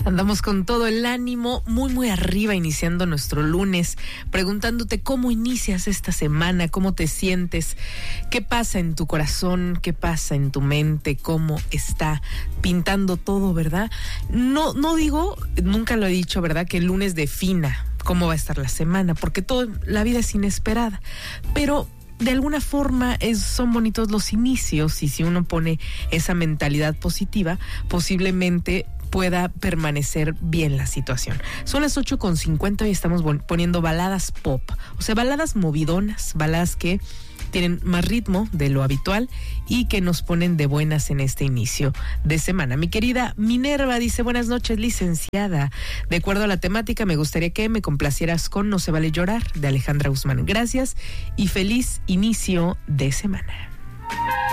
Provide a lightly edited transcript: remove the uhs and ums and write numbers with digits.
Andamos con todo el ánimo, muy arriba, iniciando nuestro lunes, preguntándote cómo inicias esta semana, cómo te sientes, qué pasa en tu corazón, qué pasa en tu mente, cómo está pintando todo, ¿verdad? No digo, nunca lo he dicho, ¿verdad?, que el lunes defina cómo va a estar la semana, porque la vida es inesperada, pero de alguna forma son bonitos los inicios, y si uno pone esa mentalidad positiva, posiblemente pueda permanecer bien la situación. Son las 8:50 y estamos poniendo baladas pop, o sea, baladas movidonas, baladas que tienen más ritmo de lo habitual y que nos ponen de buenas en este inicio de semana. Mi querida Minerva dice: buenas noches, licenciada. De acuerdo a la temática, me gustaría que me complacieras con No se vale llorar, de Alejandra Guzmán. Gracias y feliz inicio de semana.